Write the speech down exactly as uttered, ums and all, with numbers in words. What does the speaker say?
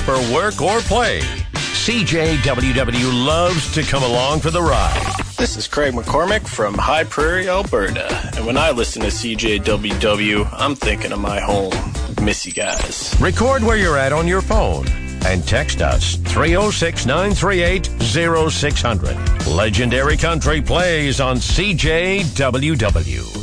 for work or play, C J W W loves to come along for the ride. This is Craig McCormick from High Prairie, Alberta. And when I listen to C J W W, I'm thinking of my home. Miss you guys. Record where you're at on your phone and text us three oh six, nine three eight, oh six hundred. Legendary Country plays on C J W W.